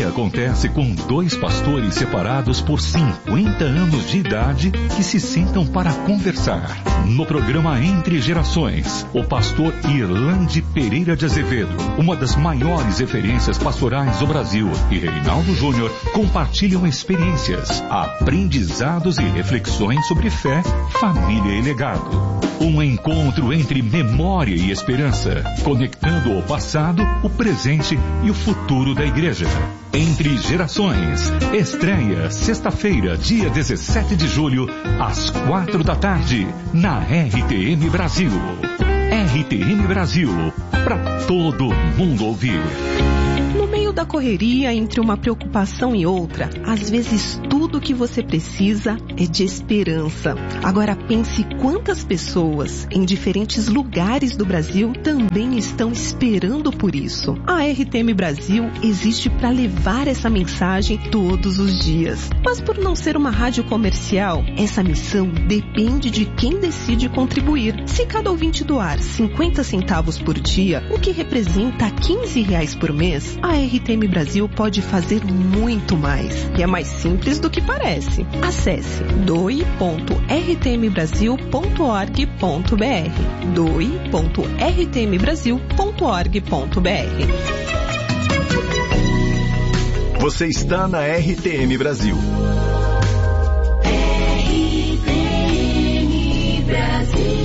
acontece com 2 pastores separados por 50 anos de idade que se sentam para conversar. No programa Entre Gerações, o pastor Irlande Pereira de Azevedo, uma das maiores referências pastorais do Brasil, e Reinaldo Júnior compartilham experiências, aprendizados e reflexões sobre fé, família e legado. Um encontro entre memória e esperança, conectando o passado, o presente e o futuro da igreja. Entre Gerações, estreia sexta-feira, dia 17 de julho, às 4 da tarde, na RTM Brasil. RTM Brasil, para todo mundo ouvir. No meio da correria, entre uma preocupação e outra, às vezes tudo o que você precisa é de esperança. Agora pense quantas pessoas em diferentes lugares do Brasil também estão esperando por isso. A RTM Brasil existe para levar essa mensagem todos os dias. Mas por não ser uma rádio comercial, essa missão depende de quem decide contribuir. Se cada ouvinte doar 50 centavos por dia, o que representa R$15 por mês, a RTM Brasil pode fazer muito mais. E é mais simples do que parece. Acesse doe.rtmbrasil.org.br doe.rtmbrasil.org.br. Você está na RTM Brasil. RTM Brasil.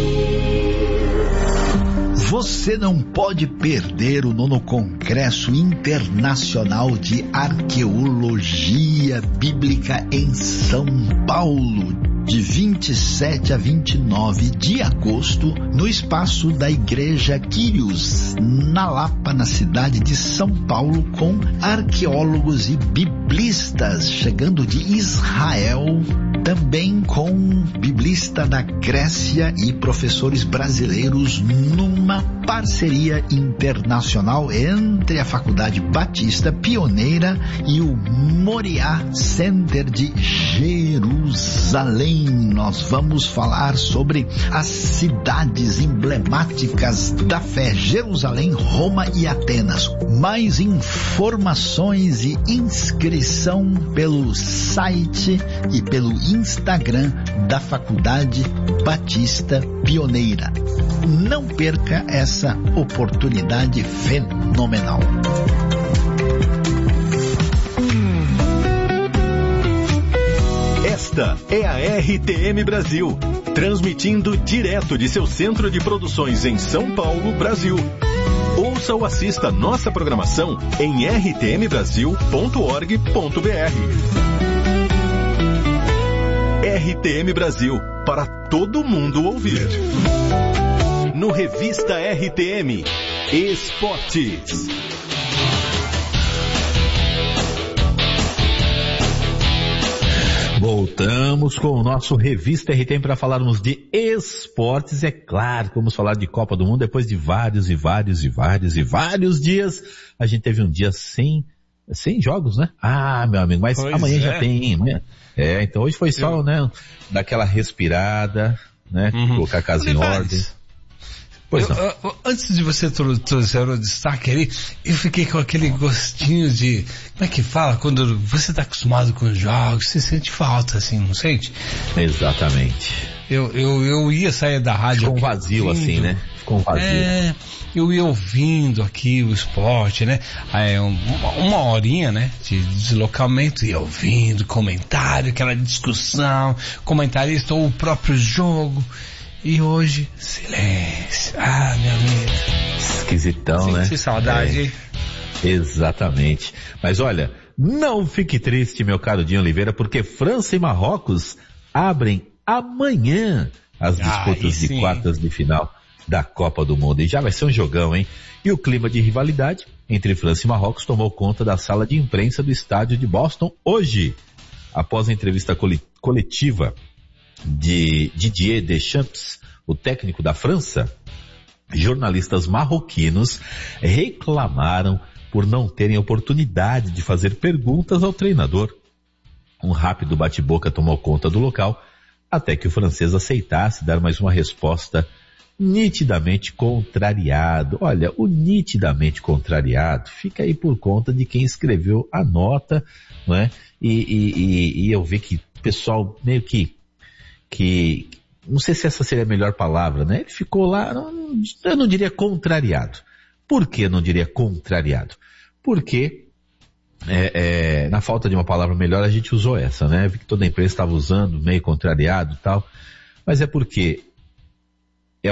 Você não pode perder o 9º Congresso Internacional de Arqueologia Bíblica em São Paulo, de 27 a 29 de agosto, no espaço da Igreja Quírios, na Lapa, na cidade de São Paulo, com arqueólogos e biblistas chegando de Israel, também com biblista da Grécia e professores brasileiros, numa parceria internacional entre a Faculdade Batista Pioneira e o Moriá Center de Jerusalém. Nós vamos falar sobre as cidades emblemáticas da fé: Jerusalém, Roma e Atenas. Mais informações e inscrição pelo site e pelo Instagram da Faculdade Batista Pioneira. Não perca essa oportunidade fenomenal. Esta é a RTM Brasil, transmitindo direto de seu centro de produções em São Paulo, Brasil. Ouça ou assista nossa programação em rtmbrasil.org.br. RTM Brasil, para todo mundo ouvir. No Revista RTM, Esportes. Voltamos com o nosso Revista RTM para falarmos de esportes. É claro, vamos falar de Copa do Mundo depois de vários dias. A gente teve um dia sem jogos, né? Ah, meu amigo, mas amanhã já tem, amanhã. Então hoje foi só, né, daquela respirada, né, colocar a casa em ordem. Antes de você trouxer o destaque ali, eu fiquei com aquele gostinho de, como é que fala, quando você está acostumado com os jogos, você sente falta, assim, não sente? Exatamente. Eu ia sair da rádio. Ficou um vazio ouvindo, assim, né? Ficou um vazio. Eu ia ouvindo aqui o esporte, né? Uma horinha, né? De deslocamento, ia ouvindo comentário, aquela discussão, comentarista ou o próprio jogo. E hoje, silêncio. Ah, meu amigo. Esquisitão, né? Senti saudade. Exatamente. Mas olha, não fique triste, meu caro Dinho Oliveira, porque França e Marrocos abrem amanhã as disputas de quartas de final da Copa do Mundo. E já vai ser um jogão, hein? E o clima de rivalidade entre França e Marrocos tomou conta da sala de imprensa do estádio de Boston hoje. Após a entrevista coletiva de Didier Deschamps, o técnico da França, jornalistas marroquinos reclamaram por não terem oportunidade de fazer perguntas ao treinador. Um rápido bate-boca tomou conta do local, até que o francês aceitasse dar mais uma resposta nitidamente contrariado. Olha, o nitidamente contrariado fica aí por conta de quem escreveu a nota, não é? E eu vi que o pessoal meio que não sei se essa seria a melhor palavra, né? Ele ficou lá, eu não diria contrariado. Por que eu não diria contrariado? Porque, na falta de uma palavra melhor, a gente usou essa, né? Vi que toda a imprensa estava usando, meio contrariado e tal. Mas é porque é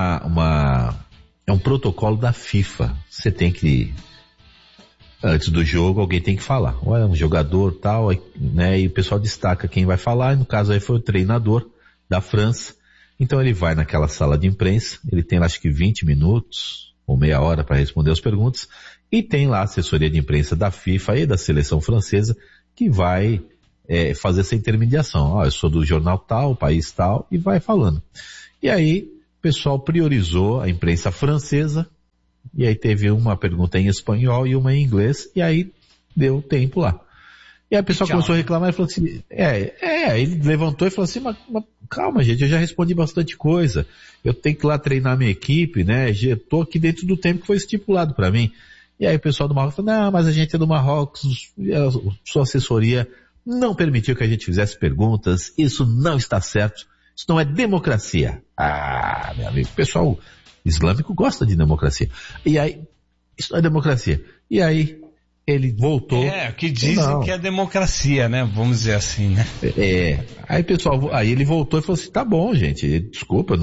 um protocolo da FIFA. Você tem que, antes do jogo, alguém tem que falar. Ou é um jogador tal, né? E o pessoal destaca quem vai falar. E no caso aí foi o treinador da França. Então ele vai naquela sala de imprensa. Ele tem, acho que 20 minutos ou meia hora para responder as perguntas. E tem lá a assessoria de imprensa da FIFA e da seleção francesa que vai fazer essa intermediação. Eu sou do jornal tal, país tal, e vai falando. E aí o pessoal priorizou a imprensa francesa, e aí teve uma pergunta em espanhol e uma em inglês, e aí deu tempo lá. E aí o pessoal começou a reclamar e falou assim, ele levantou e falou assim, mas calma gente, eu já respondi bastante coisa, eu tenho que ir lá treinar minha equipe, né, eu tô aqui dentro do tempo que foi estipulado para mim. E aí o pessoal do Marrocos falou, não, mas a gente é do Marrocos, a sua assessoria não permitiu que a gente fizesse perguntas, isso não está certo, isso não é democracia. Ah, meu amigo, o pessoal islâmico gosta de democracia. E aí, isso não é democracia. E aí, ele voltou. Que dizem que é democracia, né? Vamos dizer assim, né? Aí pessoal, aí ele voltou e falou assim, tá bom, gente, desculpa,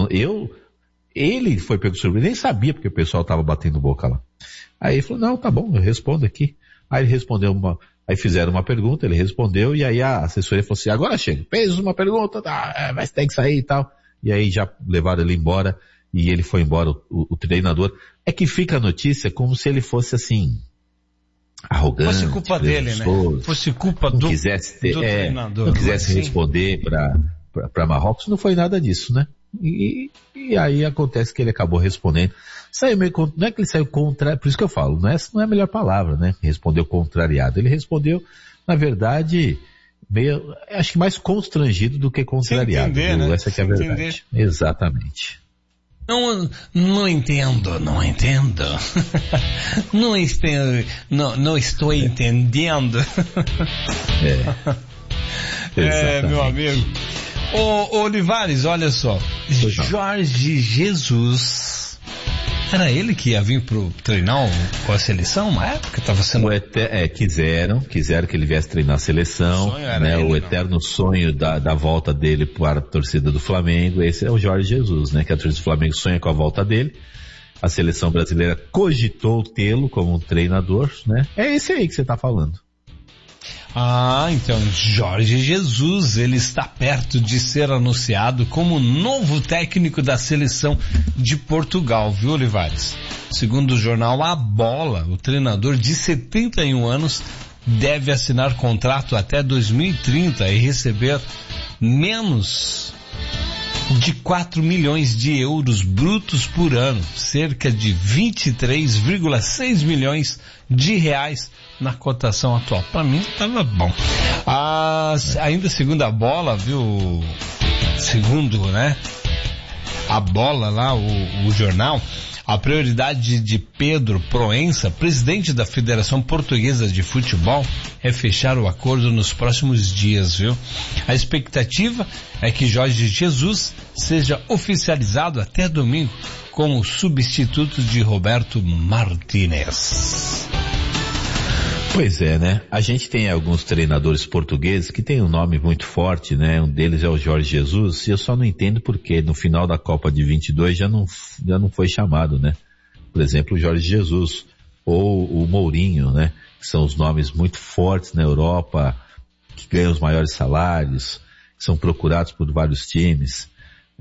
ele foi pego de surpresa, nem sabia porque o pessoal tava batendo boca lá. Aí ele falou, não, tá bom, eu respondo aqui. Aí ele respondeu aí fizeram uma pergunta, ele respondeu, e aí a assessoria falou assim, agora chega, fez uma pergunta, tá, mas tem que sair e tal. E aí já levaram ele embora, e ele foi embora, o treinador. É que fica a notícia como se ele fosse assim, arrogante. Fosse culpa dele, né? Fosse culpa do treinador. Não quisesse responder para Marrocos, não foi nada disso, né? E aí acontece que ele acabou respondendo. Saiu meio, não é que ele saiu contra, por isso que eu falo, não é a melhor palavra, né? Respondeu contrariado. Ele respondeu, na verdade, meio, acho que mais constrangido do que contrariado. Sem entender, né? Essa que é a verdade. Entender. Exatamente. Não entendo. Não estou entendendo. Meu amigo. Ô Olivares, olha só. Jorge Jesus. Era ele que ia vir treinar com a seleção? Uma época estava sendo... Quiseram que ele viesse treinar a seleção, né? O eterno sonho da volta dele para a torcida do Flamengo. Esse é o Jorge Jesus, né? Que a torcida do Flamengo sonha com a volta dele. A seleção brasileira cogitou tê-lo como um treinador, né? É esse aí que você está falando. Então Jorge Jesus, ele está perto de ser anunciado como novo técnico da seleção de Portugal, viu, Olivares? Segundo o jornal A Bola, o treinador de 71 anos deve assinar contrato até 2030 e receber menos de 4 milhões de euros brutos por ano, cerca de 23,6 milhões de reais na cotação atual. Para mim estava bom. Ainda segundo a Bola, viu? Segundo, né? A Bola lá, o jornal, a prioridade de Pedro Proença, presidente da Federação Portuguesa de Futebol, é fechar o acordo nos próximos dias, viu? A expectativa é que Jorge Jesus seja oficializado até domingo como substituto de Roberto Martínez. Pois é, né? A gente tem alguns treinadores portugueses que têm um nome muito forte, né? Um deles é o Jorge Jesus, e eu só não entendo porque no final da Copa de 22 já não foi chamado, né? Por exemplo, o Jorge Jesus ou o Mourinho, né? Que são os nomes muito fortes na Europa, que ganham os maiores salários, que são procurados por vários times.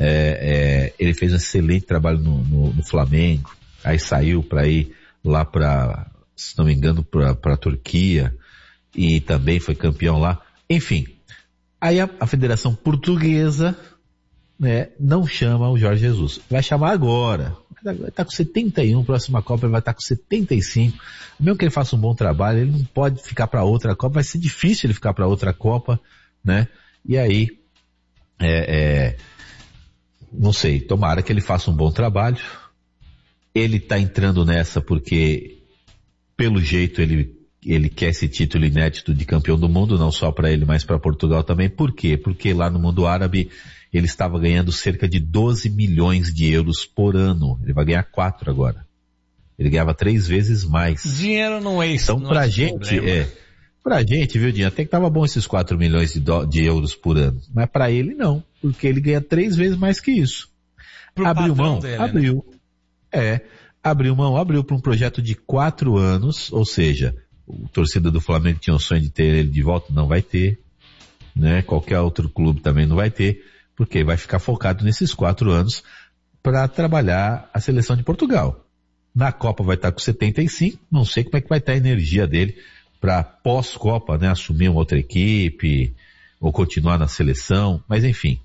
Ele fez um excelente trabalho no Flamengo, aí saiu para ir lá se não me engano, para a Turquia, e também foi campeão lá. Enfim, aí a Federação Portuguesa, né, não chama o Jorge Jesus. Vai chamar agora. Vai estar com 71, próxima Copa ele vai estar com 75. Mesmo que ele faça um bom trabalho, ele não pode ficar para outra Copa, vai ser difícil ele ficar para outra Copa, né? E aí, não sei, tomara que ele faça um bom trabalho. Ele tá entrando nessa porque, pelo jeito, ele quer esse título inédito de campeão do mundo, não só para ele, mas para Portugal também. Por quê? Porque lá no mundo árabe ele estava ganhando cerca de 12 milhões de euros por ano. Ele vai ganhar 4 agora. Ele ganhava 3 vezes mais. Dinheiro não é isso. Então pra gente, pra gente, viu, Dinho, até que tava bom esses 4 milhões de euros por ano. Mas pra ele não, porque ele ganha 3 vezes mais que isso. Abriu mão, dele, abriu. Né? Abriu mão, abriu para um projeto de 4 anos, ou seja, o torcedor do Flamengo tinha o sonho de ter ele de volta, não vai ter, né? Qualquer outro clube também não vai ter, porque vai ficar focado nesses 4 anos para trabalhar a seleção de Portugal. Na Copa vai estar com 75, não sei como é que vai estar a energia dele para pós-Copa, né? Assumir uma outra equipe ou continuar na seleção, mas enfim,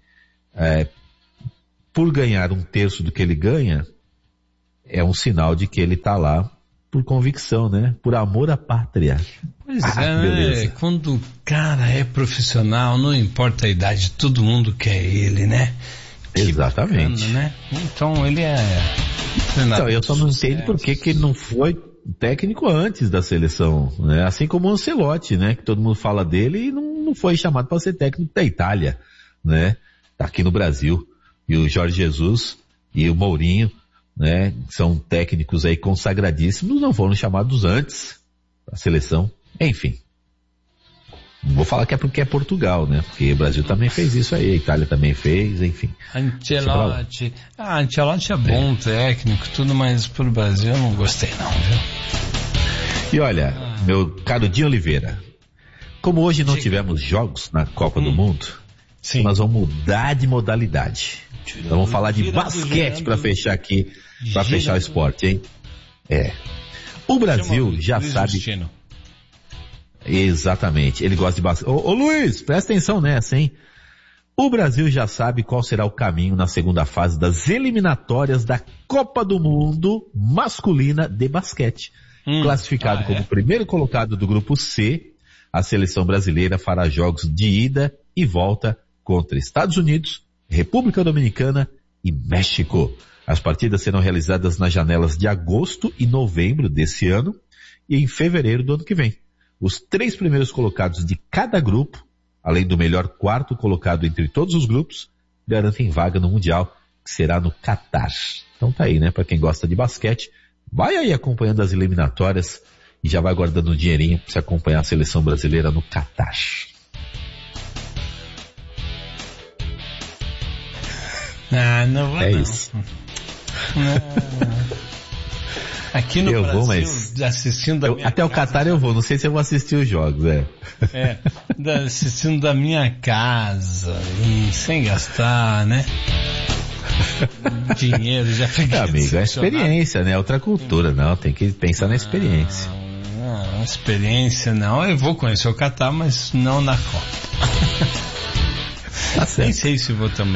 por ganhar 1/3 do que ele ganha, é um sinal de que ele está lá por convicção, né? Por amor à pátria. Pois é, quando o cara é profissional, não importa a idade, todo mundo quer ele, né? Exatamente. Bacana, né? Então ele é treinador. Então, eu só não entendo por que ele não foi técnico antes da seleção, né? Assim como o Ancelotti, né? Que todo mundo fala dele e não foi chamado para ser técnico da Itália, né? Tá aqui no Brasil. E o Jorge Jesus e o Mourinho, né? São técnicos aí consagradíssimos, não foram chamados antes da seleção. Enfim. Não vou falar que é porque é Portugal, né? Porque o Brasil também fez isso aí, a Itália também fez, enfim. Ancelotti é bom técnico, tudo, mas pro Brasil eu não gostei não, viu? E olha, meu caro Dinho Oliveira, como hoje não tivemos jogos na Copa do Mundo, sim, nós vamos mudar de modalidade. Nós vamos falar de basquete para fechar aqui, para fechar o esporte, hein? O Brasil já sabe... Exatamente, ele gosta de basquete. Ô Luiz, presta atenção nessa, hein? O Brasil já sabe qual será o caminho na segunda fase das eliminatórias da Copa do Mundo masculina de basquete. Classificado como primeiro colocado do grupo C, a seleção brasileira fará jogos de ida e volta contra Estados Unidos, República Dominicana e México. As partidas serão realizadas nas janelas de agosto e novembro desse ano e em fevereiro do ano que vem. Os 3 primeiros colocados de cada grupo, além do melhor 4º colocado entre todos os grupos, garantem vaga no Mundial, que será no Catar. Então tá aí, né? Para quem gosta de basquete, vai aí acompanhando as eliminatórias e já vai guardando um dinheirinho para se acompanhar a seleção brasileira no Catar. Não vai isso. Aqui no eu Brasil, vou, mas assistindo até o Catar eu vou, não sei se eu vou assistir os jogos, assistindo da minha casa, sem gastar, né? Dinheiro, já fiquei amigo, é experiência, né? Outra cultura, não, tem que pensar na experiência. Não, experiência não, eu vou conhecer o Catar, mas não na Copa. Tá certo. Nem sei se vou também.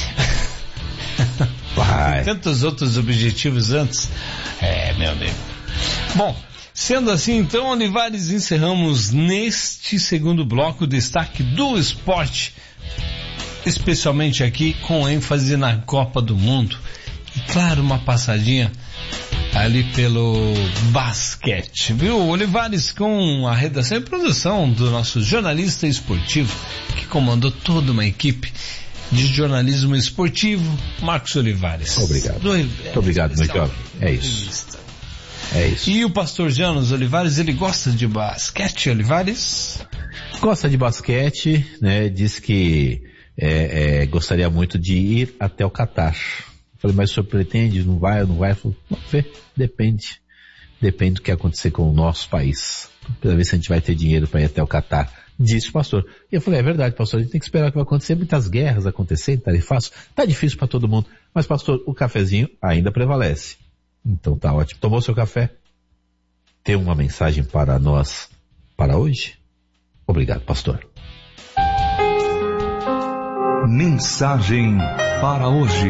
Vai. Tantos outros objetivos antes. Meu amigo. Bom, sendo assim, então, Olivares, encerramos neste segundo bloco o destaque do esporte, especialmente aqui com ênfase na Copa do Mundo. E claro, uma passadinha ali pelo basquete, viu? Olivares com a redação e produção do nosso jornalista esportivo, que comandou toda uma equipe de jornalismo esportivo, Marcos Olivares. Obrigado. Muito obrigado, meu jovem. É isso. E o pastor Janos Olivares, ele gosta de basquete, Olivares? Gosta de basquete, né? Diz que gostaria muito de ir até o Catar. Falei, mas o senhor pretende? Não vai? Falei, vamos ver, depende. Depende do que acontecer com o nosso país. Para ver se a gente vai ter dinheiro para ir até o Catar. Disse o pastor. E eu falei, é verdade, pastor, a gente tem que esperar o que vai acontecer, muitas guerras acontecendo, tá fácil, tá difícil para todo mundo. Mas, pastor, o cafezinho ainda prevalece. Então tá ótimo. Tomou seu café? Tem uma mensagem para nós para hoje? Obrigado, pastor. Mensagem para hoje.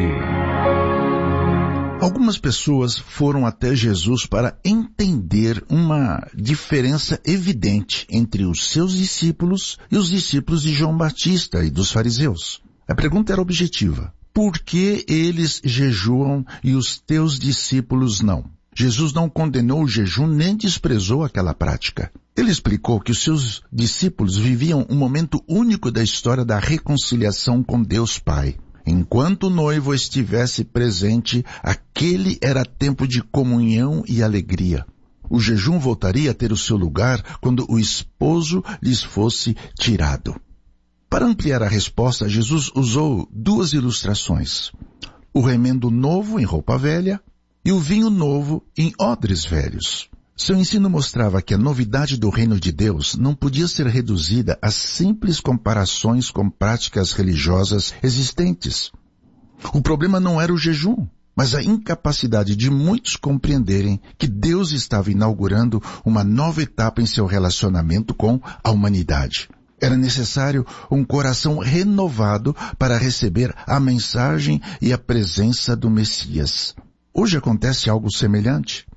Algumas pessoas foram até Jesus para entender uma diferença evidente entre os seus discípulos e os discípulos de João Batista e dos fariseus. A pergunta era objetiva. Por que eles jejuam e os teus discípulos não? Jesus não condenou o jejum nem desprezou aquela prática. Ele explicou que os seus discípulos viviam um momento único da história da reconciliação com Deus Pai. Enquanto o noivo estivesse presente, aquele era tempo de comunhão e alegria. O jejum voltaria a ter o seu lugar quando o esposo lhes fosse tirado. Para ampliar a resposta, Jesus usou duas ilustrações. O remendo novo em roupa velha e o vinho novo em odres velhos. Seu ensino mostrava que a novidade do reino de Deus não podia ser reduzida a simples comparações com práticas religiosas existentes. O problema não era o jejum, mas a incapacidade de muitos compreenderem que Deus estava inaugurando uma nova etapa em seu relacionamento com a humanidade. Era necessário um coração renovado para receber a mensagem e a presença do Messias. Hoje acontece algo semelhante.